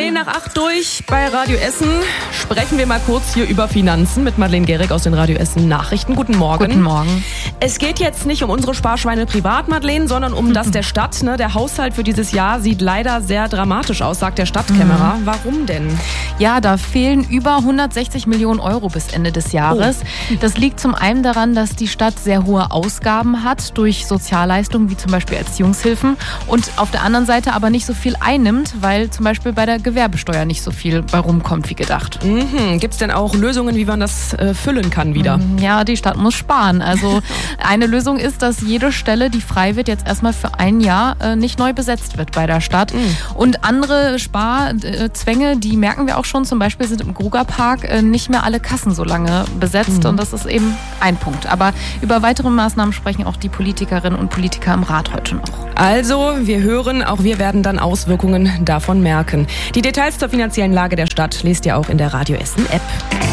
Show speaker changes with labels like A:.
A: nach 8 durch bei Radio Essen. Sprechen wir mal kurz hier über Finanzen mit Madeleine Gehrig aus den Radio Essen Nachrichten. Guten Morgen.
B: Guten Morgen.
A: Es geht jetzt nicht um unsere Sparschweine privat, Madeleine, sondern um das der Stadt. Der Haushalt für dieses Jahr sieht leider sehr dramatisch aus, sagt der Stadtkämmerer. Warum denn?
B: Ja, da fehlen über 160 Millionen Euro bis Ende des Jahres. Das liegt zum einen daran, dass die Stadt sehr hohe Ausgaben hat durch Sozialleistungen wie zum Beispiel Erziehungshilfen und auf der anderen Seite aber nicht so viel einnimmt, weil zum Beispiel bei der Gewerbesteuer nicht so viel bei rumkommt wie gedacht.
A: Gibt es denn auch Lösungen, wie man das füllen kann wieder?
B: Ja, die Stadt muss sparen. Also eine Lösung ist, dass jede Stelle, die frei wird, jetzt erstmal für ein Jahr nicht neu besetzt wird bei der Stadt. Und andere Sparzwänge, die merken wir auch schon, zum Beispiel sind im Grugerpark nicht mehr alle Kassen so lange besetzt und das ist eben ein Punkt. Aber über weitere Maßnahmen sprechen auch die Politikerinnen und Politiker im Rat heute noch.
A: Also, wir hören, auch wir werden dann Auswirkungen davon merken. Die Details zur finanziellen Lage der Stadt lest ihr auch in der Radio Essen App.